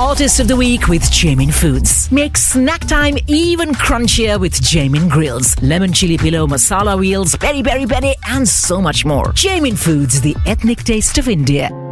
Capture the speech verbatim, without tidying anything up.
Artist of the Week with Jamin Foods. Make snack time even crunchier with Jamin Grills. Lemon chili pillow, masala wheels, peri peri peri, and so much more. Jamin Foods, the ethnic taste of India.